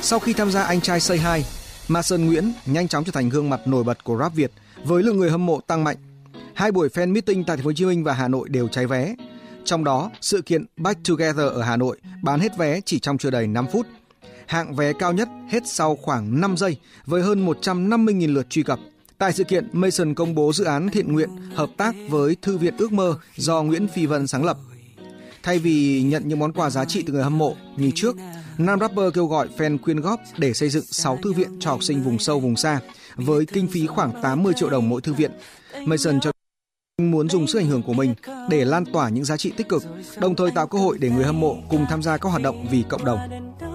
Sau khi tham gia Anh trai Say Hi, Mason Nguyễn nhanh chóng trở thành gương mặt nổi bật của rap Việt với lượng người hâm mộ tăng mạnh. Hai buổi fan meeting tại Thành phố Hồ Chí Minh và Hà Nội đều cháy vé. Trong đó, sự kiện Back Together ở Hà Nội bán hết vé chỉ trong chưa đầy 5 phút. Hạng vé cao nhất hết sau khoảng 5 giây với hơn 150.000 lượt truy cập. Tại sự kiện, Mason công bố dự án thiện nguyện hợp tác với Thư viện Ước mơ do Nguyễn Phi Vân sáng lập. Thay vì nhận những món quà giá trị từ người hâm mộ như trước, nam rapper kêu gọi fan quyên góp để xây dựng 6 thư viện cho học sinh vùng sâu vùng xa với kinh phí khoảng 80 triệu đồng mỗi thư viện. Mason cho muốn dùng sức ảnh hưởng của mình để lan tỏa những giá trị tích cực, đồng thời tạo cơ hội để người hâm mộ cùng tham gia các hoạt động vì cộng đồng.